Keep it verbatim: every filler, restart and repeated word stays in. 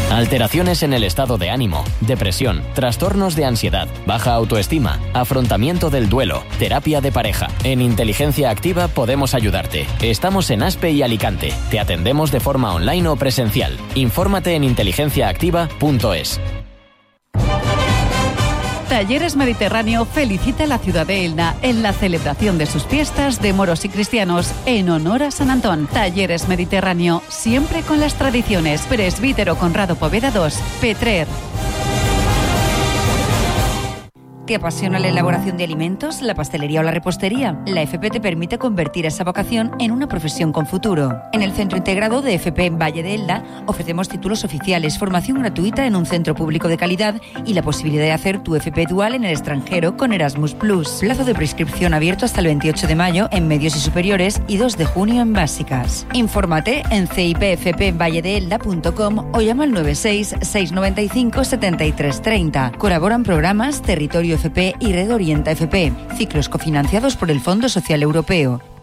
alteraciones en el estado de ánimo, depresión, trastornos de ansiedad, baja autoestima, afrontamiento del duelo, terapia de pareja. En Inteligencia Activa podemos ayudarte. Estamos en Aspe y Alicante. Te atendemos de forma online o presencial. Infórmate en inteligencia activa punto es. Talleres Mediterráneo felicita a la ciudad de Elna en la celebración de sus fiestas de moros y cristianos en honor a San Antón. Talleres Mediterráneo, siempre con las tradiciones. Presbítero Conrado Poveda dos, Petrer. ¿Te apasiona la elaboración de alimentos, la pastelería o la repostería? La F P te permite convertir esa vocación en una profesión con futuro. En el Centro Integrado de F P en Valle de Elda ofrecemos títulos oficiales, formación gratuita en un centro público de calidad y la posibilidad de hacer tu F P dual en el extranjero con Erasmus plus. Plazo de prescripción abierto hasta el veintiocho de mayo en medios y superiores y dos de junio en básicas. Infórmate en c i p f p valle de elda punto com o llama al nueve seis seis nueve cinco siete tres tres cero. Colaboran programas Territorio F P y Red Orienta F P, ciclos cofinanciados por el Fondo Social Europeo.